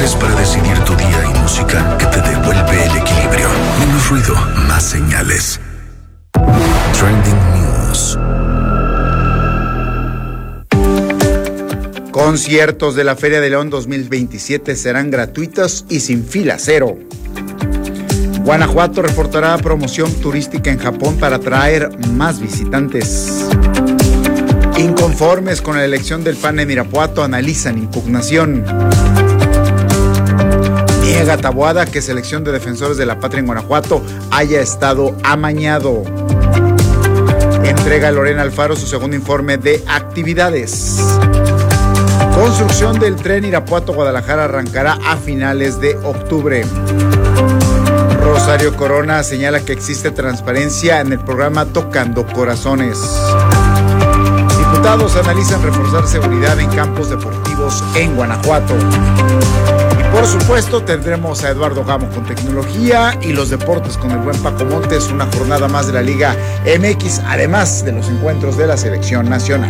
Lugares para decidir tu día y música que te devuelve el equilibrio. Menos ruido, más señales. Trending News. Conciertos de la Feria de León 2027 serán gratuitos y sin fila cero. Guanajuato reportará promoción turística en Japón para atraer más visitantes. Inconformes con la elección del PAN en Irapuato analizan impugnación. Niega Taboada que selección de defensores de la patria en Guanajuato haya estado amañado. Entrega a Lorena Alfaro su segundo informe de actividades. Construcción del tren Irapuato-Guadalajara arrancará a finales de octubre. Rosario Corona señala que existe transparencia en el programa Tocando Corazones. Diputados analizan reforzar seguridad en campos deportivos en Guanajuato. Y por supuesto tendremos a Eduardo Gamo con tecnología y los deportes con el buen Paco Montes, una jornada más de la Liga MX, además de los encuentros de la selección nacional.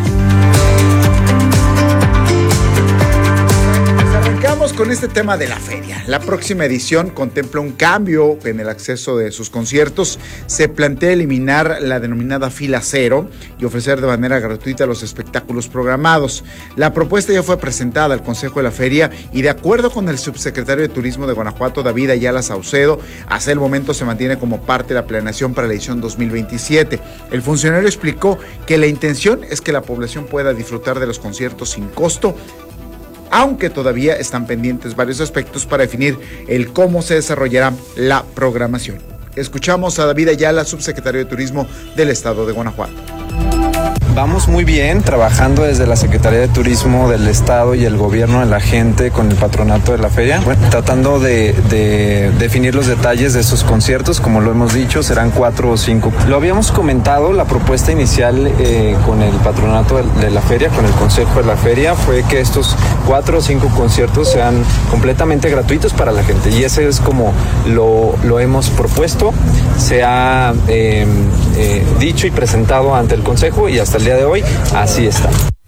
Arrancamos con este tema de la feria. La próxima edición contempla un cambio en el acceso de sus conciertos. Se plantea eliminar la denominada fila cero y ofrecer de manera gratuita los espectáculos programados. La propuesta ya fue presentada al Consejo de la Feria y de acuerdo con el subsecretario de Turismo de Guanajuato, David Ayala Saucedo, hasta el momento se mantiene como parte de la planeación para la edición 2027. El funcionario explicó que la intención es que la población pueda disfrutar de los conciertos sin costo, aunque todavía están pendientes varios aspectos para definir el cómo se desarrollará la programación. Escuchamos a David Ayala, subsecretario de Turismo del Estado de Guanajuato. Vamos muy bien, trabajando desde la Secretaría de Turismo del Estado y el gobierno de la gente con el patronato de la feria, tratando de definir los detalles de esos conciertos. Como lo hemos dicho, serán 4 o 5. Lo habíamos comentado, la propuesta inicial con el patronato de la feria, con el consejo de la feria, fue que estos 4 o 5 conciertos sean completamente gratuitos para la gente, y ese es como lo hemos propuesto. Se ha dicho y presentado ante el consejo, y hasta el día de hoy así está.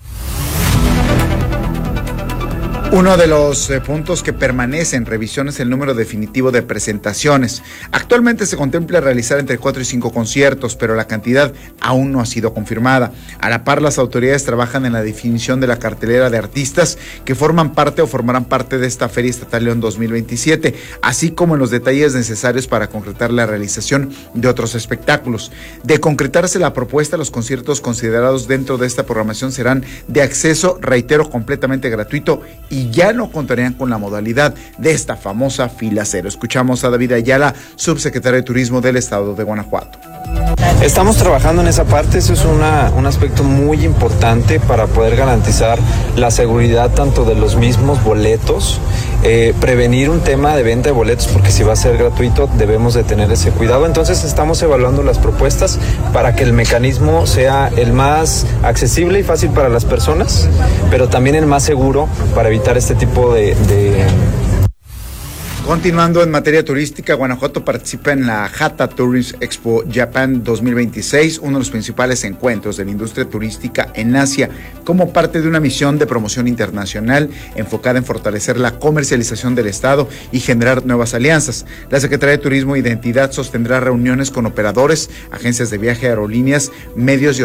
Uno de los puntos que permanece en revisión es el número definitivo de presentaciones. Actualmente se contempla realizar entre 4 y 5 conciertos, pero la cantidad aún no ha sido confirmada. A la par, las autoridades trabajan en la definición de la cartelera de artistas que forman parte o formarán parte de esta Feria Estatal León 2027, así como en los detalles necesarios para concretar la realización de otros espectáculos. De concretarse la propuesta, los conciertos considerados dentro de esta programación serán de acceso, reitero, completamente gratuito y ya no contarían con la modalidad de esta famosa fila cero. Escuchamos a David Ayala, subsecretario de Turismo del Estado de Guanajuato. Estamos trabajando en esa parte, eso es un aspecto muy importante para poder garantizar la seguridad tanto de los mismos boletos, prevenir un tema de venta de boletos, porque si va a ser gratuito debemos de tener ese cuidado. Entonces estamos evaluando las propuestas para que el mecanismo sea el más accesible y fácil para las personas, pero también el más seguro para evitar este tipo de... Continuando en materia turística, Guanajuato participa en la Hata Tourism Expo Japan 2026, uno de los principales encuentros de la industria turística en Asia, como parte de una misión de promoción internacional enfocada en fortalecer la comercialización del Estado y generar nuevas alianzas. La Secretaría de Turismo e Identidad sostendrá reuniones con operadores, agencias de viaje, aerolíneas, medios y